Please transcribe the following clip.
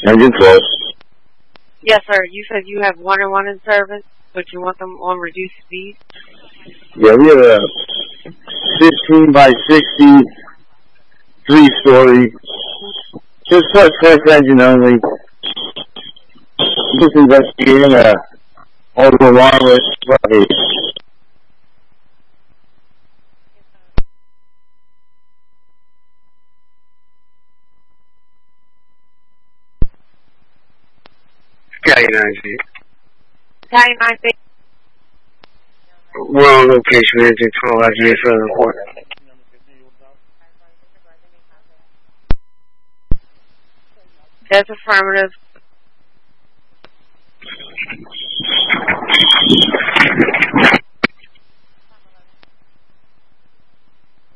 Engine 12. Yes, sir. You said you have 1 and 1 in service, but you want them on reduced speed? Yeah, we have a 15 by 60, 3-story. Just test engine only. Just investigating over wireless blockade. Sky 9-8. Sky 9-8. We're on location, engine 12, I can further report. That's affirmative.